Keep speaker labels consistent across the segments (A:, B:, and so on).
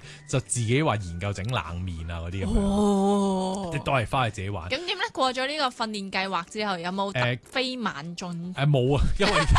A: 就自己話研究整冷麵啊嗰啲咁樣，
B: 哦，
A: 都係翻去自己玩。
B: 咁點咧？過咗呢個訓練計劃之後，有冇突飛猛進？
A: 冇啊，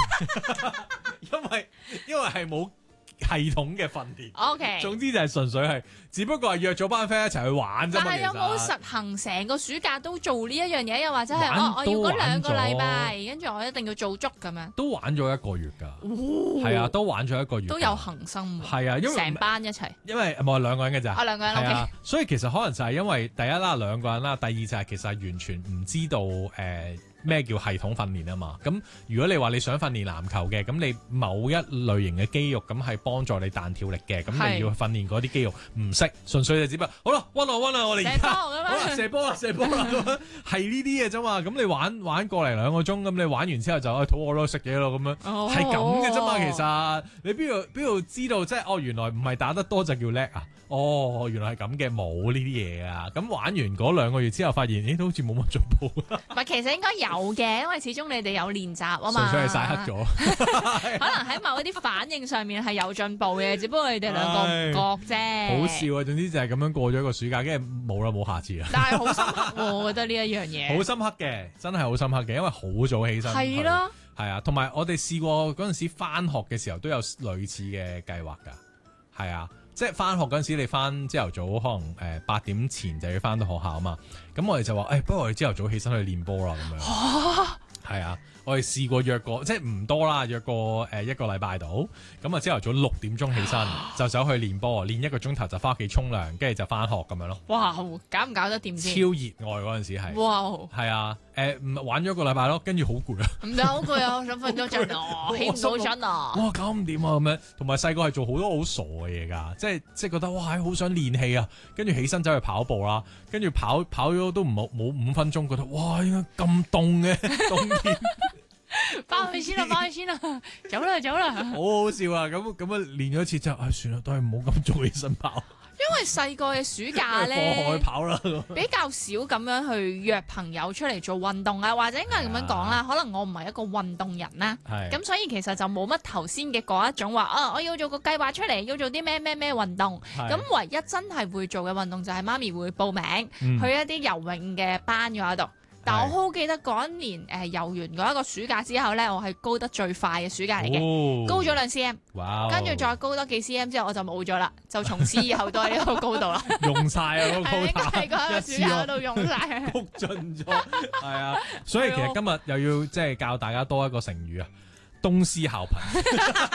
A: 因為係冇系統嘅訓練。
B: O K，
A: 總之就係純粹係，只不過係約咗班 friend 一齊去玩啫嘛。
B: 但係有冇
A: 其實
B: 實行成個暑假都做呢一樣嘢？又或者係
A: 玩
B: 我要嗰2個禮
A: 都玩
B: 拜，跟住我一定要做足咁樣？
A: 都玩咗1個月㗎，係啊，都玩咗1個月㗎，
B: 都有恒心喎。
A: 係啊，因為
B: 成班一齊。
A: 因為冇係2個人嘅咋，
B: 我2個人 O
A: 係啊
B: K。，
A: 所以其實可能就係因為第一啦2個人啦，第二就係其實係完全唔知道咩叫系統訓練啊嘛。咁如果你話你想訓練籃球嘅，咁你某一類型嘅肌肉咁係幫助你彈跳力嘅，咁你要訓練嗰啲肌肉唔識，純粹就只不過好啦，温啊，我哋而家好啦，射波啦咁樣，係呢啲嘢啫嘛。咁你玩過嚟2個鐘，咁你玩完之後就肚餓咯，食嘢咯咁樣，係咁嘅啫嘛。其實你邊度知道即係原來唔係打得多就叫叻啊？原來係咁嘅，冇呢啲嘢啊。咁玩完嗰2個月之後，發現都好似冇乜進步。
B: 唔係，其實應該有嘅，因為始終你哋有練習啊嘛。
A: 純粹係曬黑咗。
B: 可能喺某一啲反應上面係有進步嘅，只不過你哋2個唔覺啫。
A: 好笑啊！總之就係咁樣過咗一個暑假，跟住冇下次啦。
B: 但係好深刻喎，我覺得呢一樣嘢。
A: 好深刻嘅，真係好深刻嘅，因為好早起身。
B: 係咯。
A: 係啊，同埋我哋試過嗰陣時返學嘅時候都有類似嘅計劃㗎。係啊。即係翻學嗰陣時，你翻朝頭早可能8點前就要翻到學校啊嘛。咁我哋就話，不如我哋朝頭早起身去練波啦咁樣。係啊，我哋試過約過，即係唔多啦，約過1個禮拜度。咁啊，朝頭早6點鐘起身就走去練波，練1個鐘頭就翻屋企沖涼，跟住就翻學咁樣咯。
B: 哇，搞唔搞得掂先？
A: 超熱愛嗰陣時係。
B: 哇！
A: 係啊，玩咗1個禮拜咯，跟住好攰啊。
B: 唔得，好攰啊，我想瞓咗陣啊，起唔到身啊。
A: 哇，搞唔掂啊咁樣。同埋細個係做好多好傻嘅嘢㗎，即係覺得哇，好想練氣啊，跟住起身走去跑步啦，跟住跑咗都冇5分鐘，覺得哇，應該咁凍嘅冬天。
B: 翻去先啦，走啦。
A: 好好笑啊！咁練咗一次之後，算啦，都係唔好咁早起身跑。
B: 因為細個嘅暑假咧，
A: 放開跑啦，
B: 比較少咁樣去約朋友出嚟做運動啊，或者應該係咁樣講啦。可能我唔係一個運動人啦，咁所以其實就冇乜頭先嘅嗰一種話我要做個計劃出嚟，要做啲咩運動。咁唯一真係會做嘅運動就係媽咪會報名去一啲游泳嘅班嗰度。但我好記得嗰一年游完嗰一個暑假之後咧，我係高得最快嘅暑假嚟嘅，高咗2 cm，跟住再高多幾 cm 之後我就冇咗啦，就從此以後都喺呢個高度啦，
A: 用晒啊嗰個高度，
B: 應該係嗰個暑假嗰度用晒，
A: 谷盡咗，係啊，所以其實今日又要即係教大家多一個成語啊，東施效顰，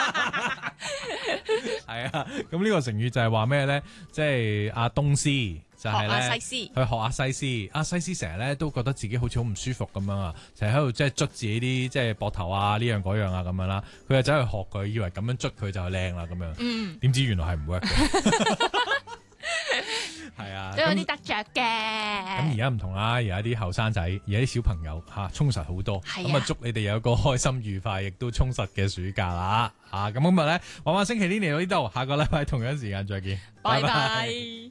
A: 係啊，咁呢個成語就係話咩咧？即係阿東施。就係咧，去學阿西施。阿西施成日咧都覺得自己好似好唔舒服咁樣啊，成日喺度即係捽自己啲即係膊頭啊，呢樣嗰樣啊咁樣啦。佢就走去學佢，以為咁樣捽佢就靚啦咁樣。點知原來係唔 work 嘅。係啊，
B: 都有啲得着嘅。
A: 咁而家唔同啦，而家啲後生仔，而家啲小朋友充實好多。咁啊，祝你哋有一個開心愉快，亦都充實嘅暑假啦。咁今日咧，玩玩星期天嚟到呢度，下個禮拜同樣時間再見，
B: 拜拜。